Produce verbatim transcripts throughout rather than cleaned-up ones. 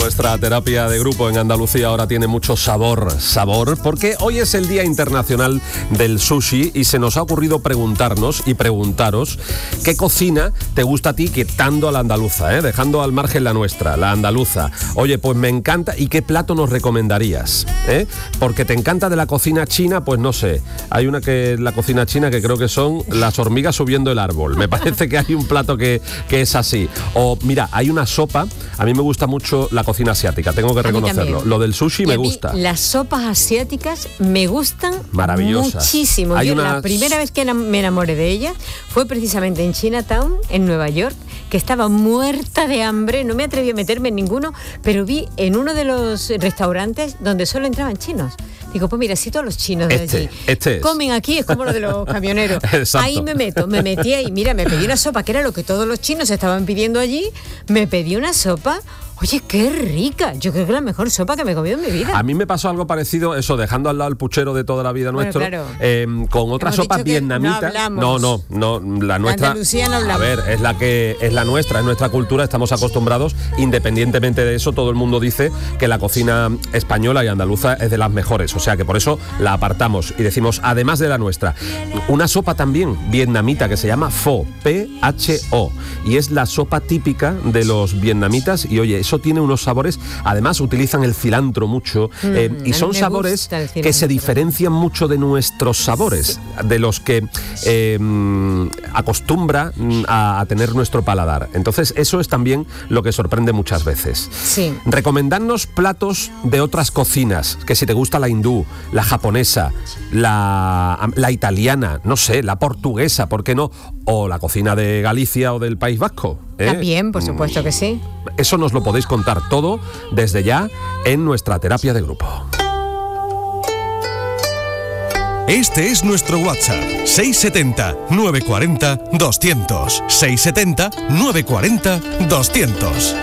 Nuestra terapia de grupo en Andalucía ahora tiene mucho sabor, sabor, porque hoy es el Día Internacional del Sushi y se nos ha ocurrido preguntarnos y preguntaros qué cocina te gusta a ti, quitando a la andaluza, ¿eh? Dejando al margen la nuestra, la andaluza. Oye, pues me encanta, ¿y qué plato nos recomendarías? ¿Eh? Porque te encanta de la cocina china, pues no sé, hay una que la cocina china que creo que son las hormigas subiendo el árbol. Me parece que hay un plato que, que es así. O mira, hay una sopa, a mí me gusta mucho la cocina asiática, tengo que reconocerlo. Lo del sushi y me gusta. Las sopas asiáticas me gustan maravillosas. Muchísimo. Hay Yo unas... la primera vez que me enamoré de ellas fue precisamente en Chinatown, en Nueva York, que estaba muerta de hambre, no me atreví a meterme en ninguno, pero vi en uno de los restaurantes donde solo entraban chinos. Digo, pues mira, si todos los chinos de este, allí este es. comen aquí, es como lo de los camioneros. Ahí me meto, me metí ahí, mira, me pedí una sopa, que era lo que todos los chinos estaban pidiendo allí, me pedí una sopa. Oye, qué rica. Yo creo que es la mejor sopa que me he comido en mi vida. A mí me pasó algo parecido, eso, dejando al lado el puchero de toda la vida bueno, nuestro, claro. eh, con otra Hemos sopa vietnamita. No, no, no, no, la nuestra. La Andalucía no hablamos. A ver, es la que es la nuestra, es nuestra cultura, estamos acostumbrados. Independientemente de eso, todo el mundo dice que la cocina española y andaluza es de las mejores, o sea que por eso la apartamos y decimos, además de la nuestra, una sopa también vietnamita que se llama Pho, P H O, y es la sopa típica de los vietnamitas y oye, eso tiene unos sabores. Además utilizan el cilantro mucho mm, eh, y son sabores que se diferencian mucho de nuestros sabores, de los que eh, acostumbra a, a tener nuestro paladar. Entonces eso es también lo que sorprende muchas veces. Sí. Recomendadnos platos de otras cocinas, que si te gusta la hindú, la japonesa, la, la italiana, no sé, la portuguesa, ¿por qué no? O la cocina de Galicia o del País Vasco. ¿eh? También, por supuesto que sí. Eso nos lo podéis contar todo desde ya en nuestra terapia de grupo. Este es nuestro WhatsApp, seis siete cero, nueve cuatro cero, doscientos, seis siete cero, nueve cuatro cero, doscientos.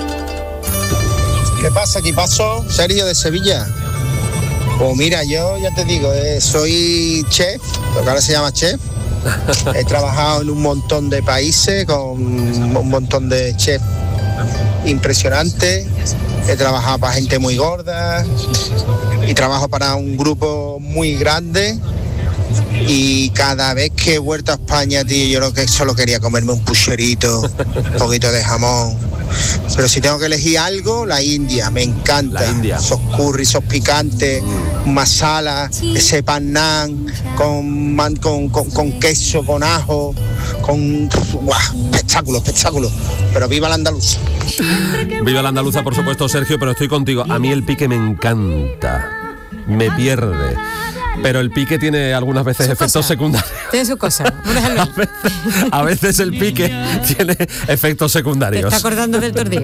¿Qué pasa, equipazo? Sergio de Sevilla. Pues mira, yo ya te digo, eh, soy chef, lo que ahora se llama chef. He trabajado en un montón de países con un montón de chefs impresionantes. He trabajado para gente muy gorda y trabajo para un grupo muy grande. Y cada vez que he vuelto a España, tío, yo lo que solo quería comerme un pucherito, un poquito de jamón. Pero si tengo que elegir algo, la India, me encanta. La India. Esos curries, esos picantes, masala, ese pan naan con, man, con, con, con queso, con ajo, con... ¡Guau! Espectáculo, espectáculo. Pero viva la andaluza. Viva la andaluza, por supuesto, Sergio, pero estoy contigo. A mí el pique me encanta, me pierde. Pero el pique tiene algunas veces su efectos cosa. secundarios. Tiene su cosa. A veces, a veces el pique tiene efectos secundarios. ¿Te está acordando del tordillo?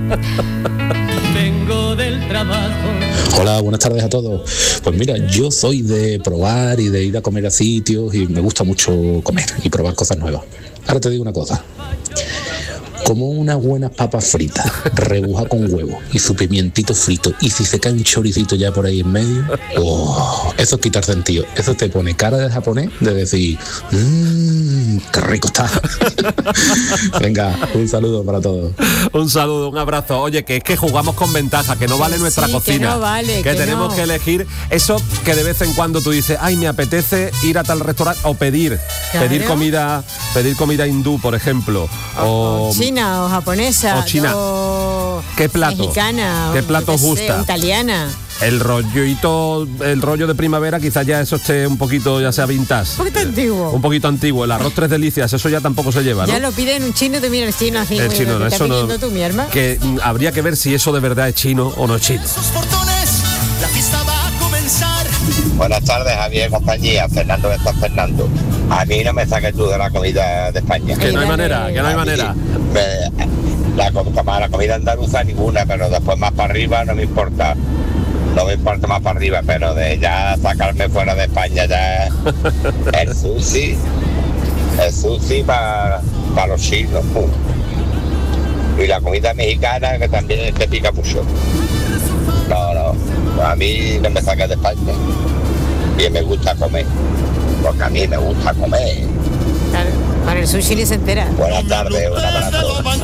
Vengo del trabajo. Hola, buenas tardes a todos. Pues mira, yo soy de probar y de ir a comer a sitios y me gusta mucho comer y probar cosas nuevas. Ahora te digo una cosa. Como unas buenas papas fritas, rebuja con huevo y su pimientito frito, y si se cae un choricito ya por ahí en medio, oh, eso es quitar sentido. Eso te pone cara de japonés de decir, mmm, qué rico está. Venga, un saludo para todos. Un saludo, un abrazo. Oye, que es que jugamos con ventaja, que no vale nuestra sí, cocina. Que no vale, que, que tenemos no. que elegir eso que de vez en cuando tú dices, ay, me apetece ir a tal restaurante o pedir, claro. pedir comida, pedir comida hindú, por ejemplo, o, o china o japonesa o china. O ¿Qué plato? Mexicana. ¿Qué plato os gusta? Sé, italiana. El rollito, el rollo de primavera, quizás ya eso esté un poquito, ya sea vintage. Un poquito antiguo. Un poquito antiguo. El arroz tres delicias, eso ya tampoco se lleva, ¿no? Ya lo piden un chino, te mira el chino así. El chino, no, eso no. Tú, mi hermano. Que mm, habría que ver si eso de verdad es chino o no es chino. La fiesta va a comenzar. Buenas tardes, Javier, compañía. Fernando, ¿me estás Fernando? A mí no me saques tú de la comida de España. Que no hay manera, que no hay manera. Me, la, la comida andaluza ninguna, pero después más para arriba no me importa. No me importa más para arriba, pero de ya sacarme fuera de España ya el sushi, el sushi para pa los chinos. Y la comida mexicana que también te pica mucho. No, no, a mí no me saques de España. Y me gusta comer, porque a mí me gusta comer. Claro, para el sushi ni se entera. Buenas tardes, un abrazo.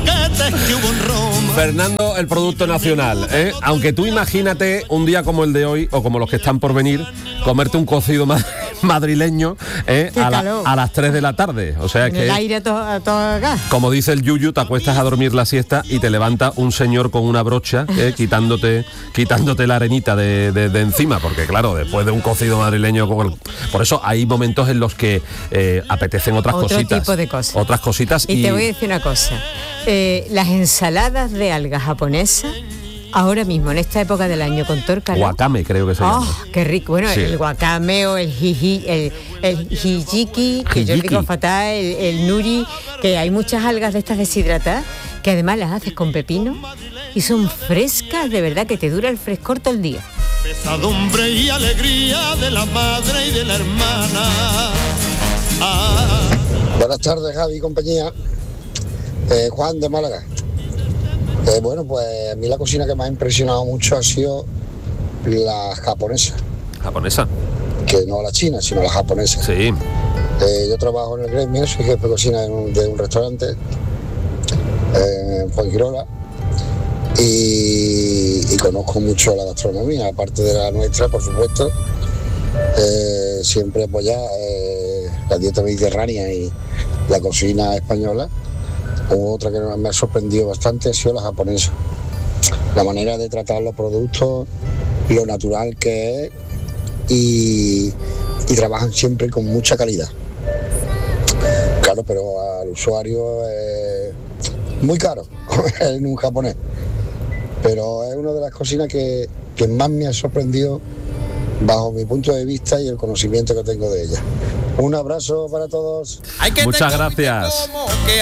antes que hubo en Roma. Fernando, el producto nacional, ¿eh? Aunque tú imagínate un día como el de hoy, o como los que están por venir, comerte un cocido ma- madrileño ¿eh? a, la, a las tres de la tarde. O sea en que, el aire a todo, a todo gas. como dice el Yuyu, te acuestas a dormir la siesta y te levanta un señor con una brocha ¿eh? quitándote quitándote la arenita de, de, de encima, porque claro, después de un cocido madrileño, con el, por eso hay momentos en los que eh, apetecen otras Otro cositas. tipo de cosas. Otras cositas. Y, y te voy a decir una cosa. Eh, las ensaladas de algas japonesas, ahora mismo, en esta época del año, con todo el calor. Wakame, creo que se llama. ¡Oh, qué rico! Bueno, Sí. el wakame o el hiji, el, el hijiki, que yo Hijiki. digo fatal, el, el nuri, que hay muchas algas de estas deshidratadas, que además las haces con pepino y son frescas, de verdad, que te dura el frescor todo el día. Pesadumbre y alegría de la madre y de la hermana. Ah. Buenas tardes, Javi y compañía. Eh, Juan de Málaga. Eh, bueno, pues a mí la cocina que me ha impresionado mucho ha sido la japonesa. Japonesa. Que no la china, sino la japonesa. Sí. Eh, yo trabajo en el gremio, soy jefe de cocina de un, de un restaurante eh, en Fuengirola y, y conozco mucho la gastronomía, aparte de la nuestra, por supuesto. Eh, siempre apoyar eh, la dieta mediterránea y la cocina española. Otra que me ha sorprendido bastante ha sido la japonesa. La manera de tratar los productos, lo natural que es y, y trabajan siempre con mucha calidad. Claro, pero al usuario es muy caro en un japonés. Pero es una de las cocinas que, que más me ha sorprendido bajo mi punto de vista y el conocimiento que tengo de ella. Un abrazo para todos. Muchas gracias. Que